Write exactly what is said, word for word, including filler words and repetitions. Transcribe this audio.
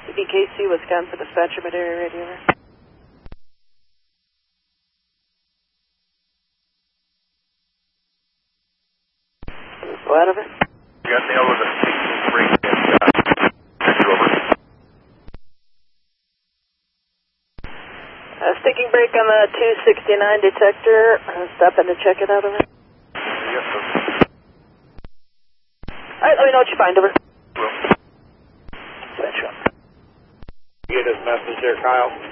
B K C, Wisconsin, dispatcher, mid-area radio. Go out of it. You got nailed with a sticking brake and uh, enter over. Uh, sticking brake on the two sixty-nine detector. Uh, stop in to check it out, over. Yes, sir. Alright, let me know what you find, over. Will. Dispatcher. Get his message there, Kyle.